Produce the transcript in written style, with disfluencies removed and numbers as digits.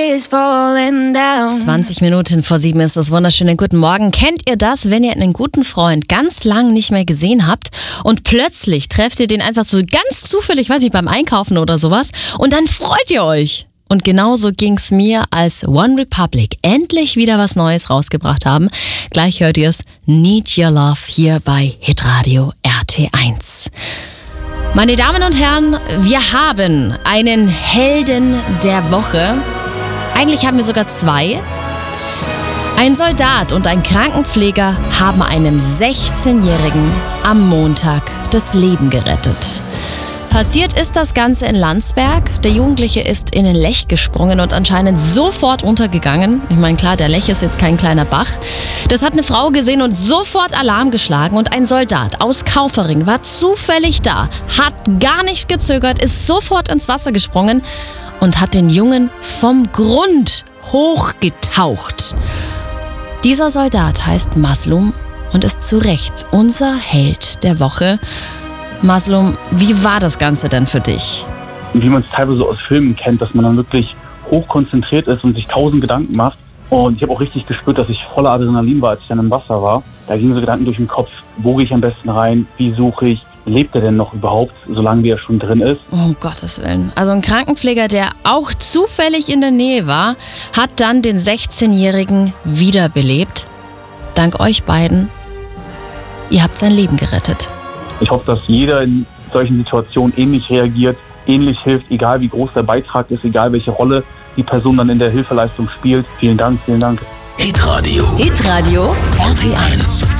is falling down. 20 Minuten vor 7 ist das. Wunderschönen guten Morgen. Kennt ihr das, wenn ihr einen guten Freund ganz lang nicht mehr gesehen habt und plötzlich trefft ihr den einfach so ganz zufällig, weiß ich, beim Einkaufen oder sowas und dann freut ihr euch? Und genauso ging's mir, als One Republic endlich wieder was Neues rausgebracht haben. Gleich hört ihr es, Need Your Love hier bei Hitradio RT1. Meine Damen und Herren, wir haben einen Helden der Woche. Eigentlich haben wir sogar zwei. Ein Soldat und ein Krankenpfleger haben einem 16-Jährigen am Montag das Leben gerettet. Passiert ist das Ganze in Landsberg. Der Jugendliche ist in den Lech gesprungen und anscheinend sofort untergegangen. Ich meine, klar, der Lech ist jetzt kein kleiner Bach. Das hat eine Frau gesehen und sofort Alarm geschlagen. Und ein Soldat aus Kaufering war zufällig da, hat gar nicht gezögert, ist sofort ins Wasser gesprungen und hat den Jungen vom Grund hochgetaucht. Dieser Soldat heißt Maslum und ist zu Recht unser Held der Woche. Maslum, wie war das Ganze denn für dich? Wie man es teilweise aus Filmen kennt, dass man dann wirklich hochkonzentriert ist und sich 1000 Gedanken macht. Und ich habe auch richtig gespürt, dass ich voller Adrenalin war, als ich dann im Wasser war. Da gingen so Gedanken durch den Kopf, wo gehe ich am besten rein, wie suche ich, lebt er denn noch überhaupt, solange wie er schon drin ist? Um Gottes Willen. Also ein Krankenpfleger, der auch zufällig in der Nähe war, hat dann den 16-Jährigen wiederbelebt. Dank euch beiden. Ihr habt sein Leben gerettet. Ich hoffe, dass jeder in solchen Situationen ähnlich reagiert, ähnlich hilft, egal wie groß der Beitrag ist, egal welche Rolle die Person dann in der Hilfeleistung spielt. Vielen Dank, vielen Dank. Hitradio RT1.